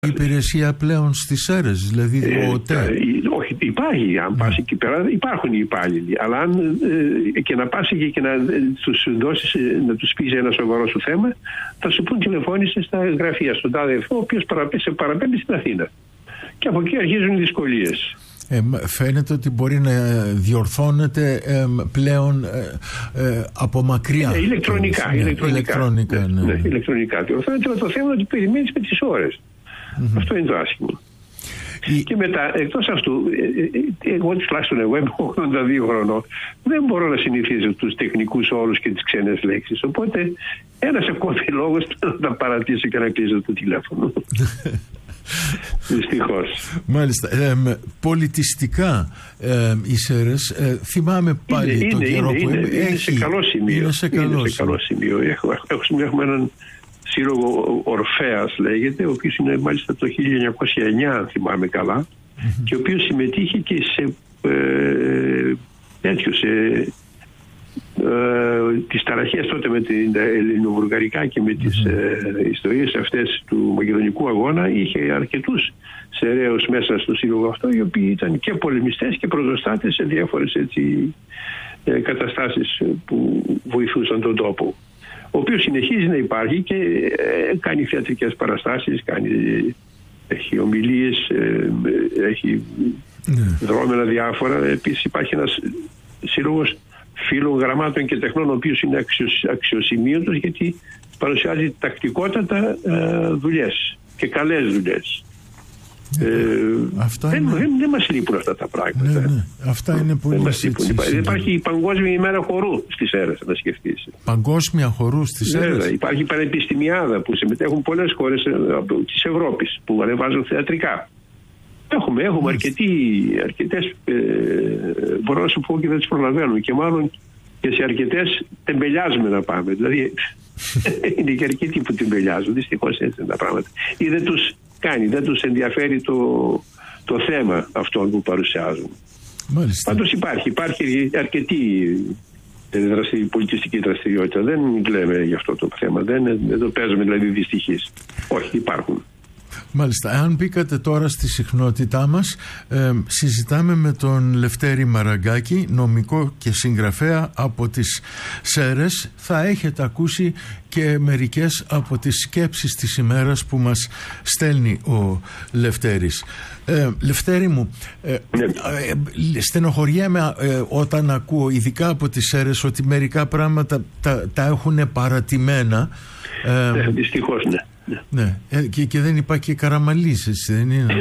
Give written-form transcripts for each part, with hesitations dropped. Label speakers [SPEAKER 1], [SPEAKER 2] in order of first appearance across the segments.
[SPEAKER 1] υπηρεσία πλέον στις Σέρρες, δηλαδή ο ΟΤΕ?
[SPEAKER 2] Όχι, υπάρχει. Αν πας εκεί πέρα υπάρχουν οι υπάλληλοι. Αλλά αν και να πας εκεί και να τους δώσεις, να τους πεις ένα σοβαρό σου θέμα, θα σου πούν τηλεφώνησε στα γραφεία, στον τάδε, ο οποίος σε παραπέμπει στην Αθήνα. Και από εκεί αρχίζουν οι δυσκολίες.
[SPEAKER 1] Φαίνεται ότι μπορεί να διορθώνεται πλέον από μακριά.
[SPEAKER 2] Ηλεκτρονικά. Ηλεκτρονικά διορθώνεται, το θέμα είναι ότι περιμένεις με τις ώρες. Αυτό είναι το άσχημο. Και μετά, εκτός αυτού, εγώ τουλάχιστον είμαι 82 χρονών, δεν μπορώ να συνηθίζω τους τεχνικούς όρους και τις ξένες λέξεις. Οπότε, ένας ακόμη λόγος να παρατήσω και να κλείσω το τηλέφωνο. Δυστυχώς.
[SPEAKER 1] Μάλιστα. Πολιτιστικά οι Σέρρες, θυμάμαι πάλι τον καιρό που
[SPEAKER 2] είναι σε καλό σημείο.
[SPEAKER 1] Είναι σε καλό σημείο.
[SPEAKER 2] Έχουμε έναν σύλλογο Ορφέας λέγεται, ο οποίος είναι μάλιστα το 1909 αν θυμάμαι καλά, και ο οποίος συμμετείχε και σε τις ταραχές τότε με την ελληνοβουλγαρικά και με τις ιστορίες αυτές του Μακεδονικού αγώνα. Είχε αρκετούς Σεραίους μέσα στο σύλλογο αυτό, οι οποίοι ήταν και πολεμιστές και πρωτοστάτες σε διάφορες καταστάσεις που βοηθούσαν τον τόπο, ο οποίος συνεχίζει να υπάρχει και κάνει θεατρικές παραστάσεις, έχει ομιλίες, έχει δρόμενα διάφορα. Επίσης υπάρχει ένας σύλλογος φίλων γραμμάτων και τεχνών, ο οποίος είναι αξιοσημείωτος, γιατί παρουσιάζει τακτικότατα δουλειές και καλές δουλειές. Δεν μας λείπουν αυτά τα πράγματα.
[SPEAKER 1] Ναι. Αυτά είναι πολύ σημαντικά.
[SPEAKER 2] Υπάρχει η Παγκόσμια ημέρα χορού στις Σέρρες, να σκεφτείς.
[SPEAKER 1] Παγκόσμια χορού στις Σέρρες.
[SPEAKER 2] Υπάρχει πανεπιστημιάδα που συμμετέχουν πολλές χώρες της Ευρώπης που ανεβάζουν θεατρικά. Έχουμε αρκετές, μπορώ να σου πω, και δεν τις προλαβαίνουμε, και μάλλον και σε αρκετές τεμπελιάζουμε να πάμε. Δηλαδή είναι και αρκετοί που τεμπελιάζουν, δυστυχώς έτσι είναι τα πράγματα. Ή δεν τους ενδιαφέρει το θέμα αυτών που παρουσιάζουν.
[SPEAKER 1] Μάλιστα.
[SPEAKER 2] Πάντως υπάρχει αρκετή πολιτιστική δραστηριότητα. Δεν λέμε για αυτό το θέμα, δεν το παίζουμε δηλαδή δυστυχείς. Όχι, υπάρχουν.
[SPEAKER 1] Μάλιστα. Αν μπήκατε τώρα στη συχνότητά μας, συζητάμε με τον Λευτέρη Μαραγκάκη, νομικό και συγγραφέα από τις Σέρρες. Θα έχετε ακούσει και μερικές από τις σκέψεις της ημέρας που μας στέλνει ο Λευτέρης. Λευτέρη μου, στενοχωριέμαι όταν ακούω, ειδικά από τις Σέρρες, ότι μερικά πράγματα τα έχουν παρατημένα.
[SPEAKER 2] Δυστυχώς, ναι.
[SPEAKER 1] Ναι. Και δεν υπάρχει και Καραμαλής, έτσι δεν είναι?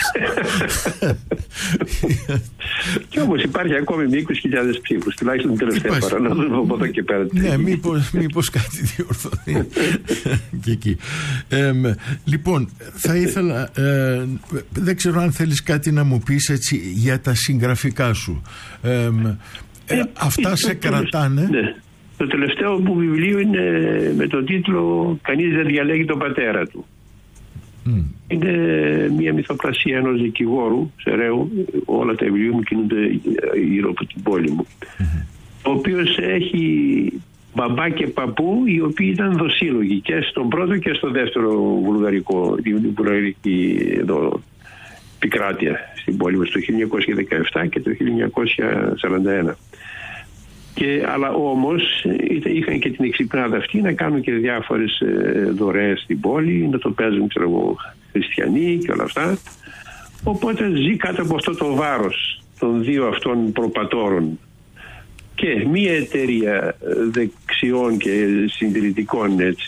[SPEAKER 2] Κι όμως υπάρχει ακόμη με 20.000 ψήφους, τουλάχιστον την τελευταία φορά, να δούμε από εδώ και πέρα.
[SPEAKER 1] Ναι, μήπως κάτι διορθωθεί και εκεί. Λοιπόν, θα ήθελα, δεν ξέρω αν θέλεις κάτι να μου πεις έτσι για τα συγγραφικά σου. Αυτά σε κρατάνε?
[SPEAKER 2] Ναι. Το τελευταίο μου βιβλίο είναι με τον τίτλο «Κανείς δεν διαλέγει τον πατέρα του». Είναι μια μυθοπλασία ενός δικηγόρου Σερραίου. Όλα τα βιβλία μου κινούνται γύρω από την πόλη μου, ο οποίος έχει μπαμπά και παππού οι οποίοι ήταν δοσύλλογοι και στον πρώτο και στο δεύτερο βουλγαρική επικράτεια στην πόλη μας το 1917 και το 1941. Αλλά όμως είχαν και την εξυπνάδα αυτή να κάνουν και διάφορες δωρεές στην πόλη, να το παίζουν χριστιανοί και όλα αυτά. Οπότε ζει κάτω από αυτό το βάρος των δύο αυτών προπατόρων. Και μία εταιρεία δεξιών και συντηρητικών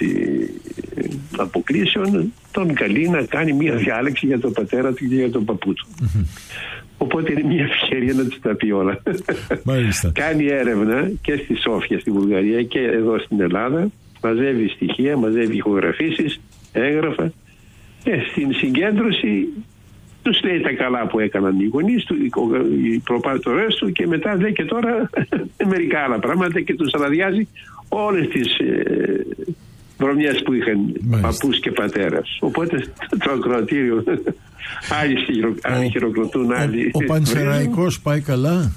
[SPEAKER 2] αποκλήσεων τον καλεί να κάνει μία διάλεξη για τον πατέρα του και για τον παππού του. Οπότε είναι μια ευκαιρία να τους τα πει όλα.
[SPEAKER 1] Μάλιστα.
[SPEAKER 2] Κάνει έρευνα και στη Σόφια, στη Βουλγαρία, και εδώ στην Ελλάδα. Μαζεύει στοιχεία, μαζεύει ηχογραφήσεις, έγγραφα. Και στην συγκέντρωση τους λέει τα καλά που έκαναν οι γονείς του, οι προπάτορες του, και μετά λέει και τώρα μερικά άλλα πράγματα και τους αναδιάζει όλες τις βρωμιές που είχαν παππούς και πατέρας. Οπότε το ακροατήριο άλλοι χειροκροτούν, άλλοι.
[SPEAKER 1] Ο Πανσεραϊκός πάει καλά?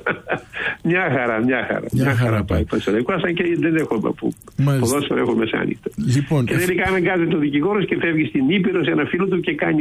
[SPEAKER 2] Μια χαρά πάει ο Πανσεραϊκός, αν και δεν έχω παππού. Ποδόσφαιρο έχω μεσάνυχτα.
[SPEAKER 1] Λοιπόν,
[SPEAKER 2] και τελικά αναγκάζεται ο δικηγόρος και φεύγει στην Ήπειρο σε ένα φίλο του και κάνει